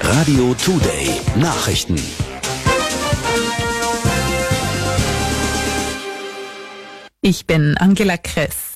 Radio Today Nachrichten. Ich bin Angela Kress.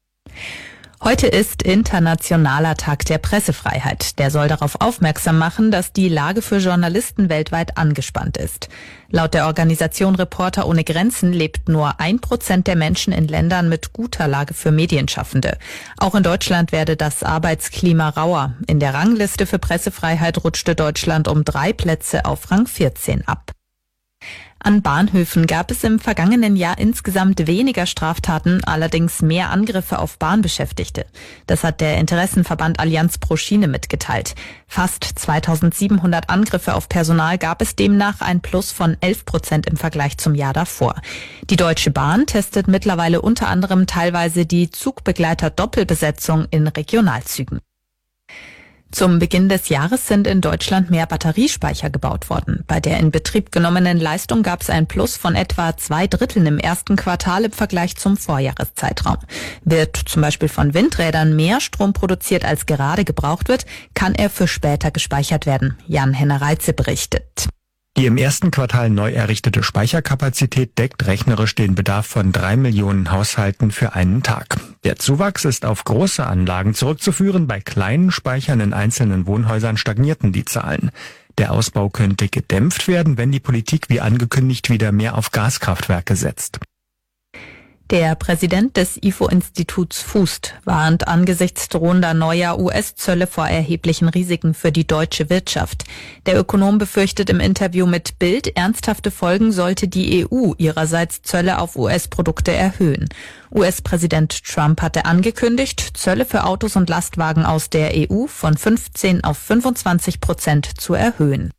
Heute ist Internationaler Tag der Pressefreiheit. Der soll darauf aufmerksam machen, dass die Lage für Journalisten weltweit angespannt ist. Laut der Organisation Reporter ohne Grenzen lebt nur 1% der Menschen in Ländern mit guter Lage für Medienschaffende. Auch in Deutschland werde das Arbeitsklima rauer. In der Rangliste für Pressefreiheit rutschte Deutschland um 3 Plätze auf Rang 14 ab. An Bahnhöfen gab es im vergangenen Jahr insgesamt weniger Straftaten, allerdings mehr Angriffe auf Bahnbeschäftigte. Das hat der Interessenverband Allianz pro Schiene mitgeteilt. Fast 2700 Angriffe auf Personal gab es demnach, ein Plus von 11% im Vergleich zum Jahr davor. Die Deutsche Bahn testet mittlerweile unter anderem teilweise die Zugbegleiter-Doppelbesetzung in Regionalzügen. Zum Beginn des Jahres sind in Deutschland mehr Batteriespeicher gebaut worden. Bei der in Betrieb genommenen Leistung gab es ein Plus von etwa 2/3 im ersten Quartal im Vergleich zum Vorjahreszeitraum. Wird zum Beispiel von Windrädern mehr Strom produziert, als gerade gebraucht wird, kann er für später gespeichert werden. Jan-Henner Reitze berichtet. Die im ersten Quartal neu errichtete Speicherkapazität deckt rechnerisch den Bedarf von 3 Millionen Haushalten für einen Tag. Der Zuwachs ist auf große Anlagen zurückzuführen. Bei kleinen Speichern in einzelnen Wohnhäusern stagnierten die Zahlen. Der Ausbau könnte gedämpft werden, wenn die Politik wie angekündigt wieder mehr auf Gaskraftwerke setzt. Der Präsident des IFO-Instituts Fust warnt angesichts drohender neuer US-Zölle vor erheblichen Risiken für die deutsche Wirtschaft. Der Ökonom befürchtet im Interview mit Bild, ernsthafte Folgen sollte die EU ihrerseits Zölle auf US-Produkte erhöhen. US-Präsident Trump hatte angekündigt, Zölle für Autos und Lastwagen aus der EU von 15 auf 25% zu erhöhen.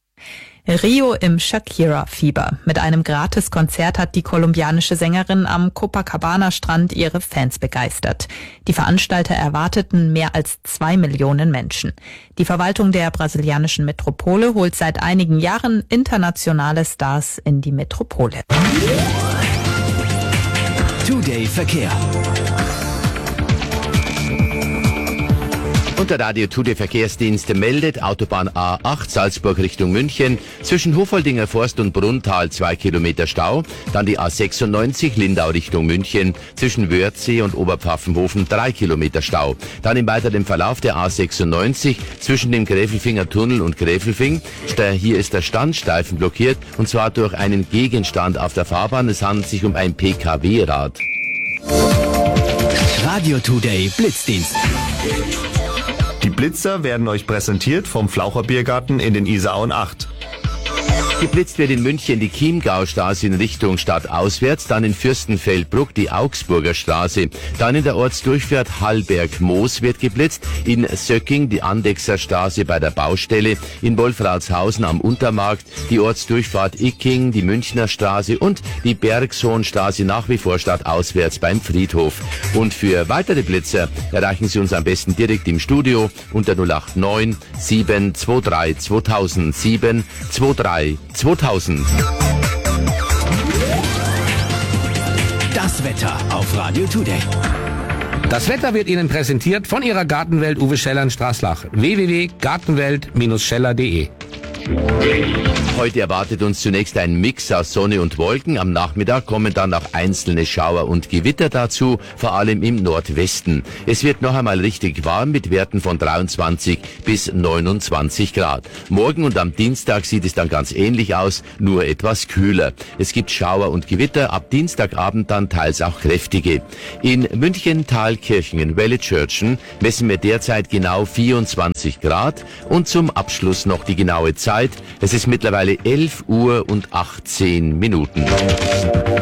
Rio im Shakira-Fieber. Mit einem Gratiskonzert hat die kolumbianische Sängerin am Copacabana-Strand ihre Fans begeistert. Die Veranstalter erwarteten mehr als 2 Millionen Menschen. Die Verwaltung der brasilianischen Metropole holt seit einigen Jahren internationale Stars in die Metropole. Today Verkehr. Und der Radio Today Verkehrsdienst meldet Autobahn A8 Salzburg Richtung München, zwischen Hofoldinger Forst und Brunntal 2 Kilometer Stau, dann die A96 Lindau Richtung München, zwischen Wörthsee und Oberpfaffenhofen 3 Kilometer Stau, dann im weiteren Verlauf der A96 zwischen dem Gräfelfinger Tunnel und Gräfelfing, hier ist der Standstreifen blockiert und zwar durch einen Gegenstand auf der Fahrbahn, es handelt sich um ein PKW-Rad. Radio Today Blitzdienst. Die Blitzer werden euch präsentiert vom Flaucher Biergarten in den Isarauen 8. Geblitzt wird in München die Chiemgaustraße in Richtung Stadt auswärts, dann in Fürstenfeldbruck die Augsburger Straße, dann in der Ortsdurchfahrt Hallberg-Moos wird geblitzt, in Söcking die Andechser Straße bei der Baustelle, in Wolfratshausen am Untermarkt die Ortsdurchfahrt Icking, die Münchner Straße und die Bergsohnstraße nach wie vor stadtauswärts beim Friedhof. Und für weitere Blitzer erreichen Sie uns am besten direkt im Studio unter 089 723 2000 723 2000. Das Wetter auf Radio Today. Das Wetter wird Ihnen präsentiert von Ihrer Gartenwelt Uwe Scheller in Straßlach. www.gartenwelt-scheller.de. Heute erwartet uns zunächst ein Mix aus Sonne und Wolken. Am Nachmittag kommen dann auch einzelne Schauer und Gewitter dazu, vor allem im Nordwesten. Es wird noch einmal richtig warm mit Werten von 23 bis 29 Grad. Morgen und am Dienstag sieht es dann ganz ähnlich aus, nur etwas kühler. Es gibt Schauer und Gewitter, ab Dienstagabend dann teils auch kräftige. In München, Thalkirchen, Wellitzschörtchen messen wir derzeit genau 24 Grad und zum Abschluss noch die genaue Zeit. Es ist mittlerweile 11 Uhr und 18 Minuten.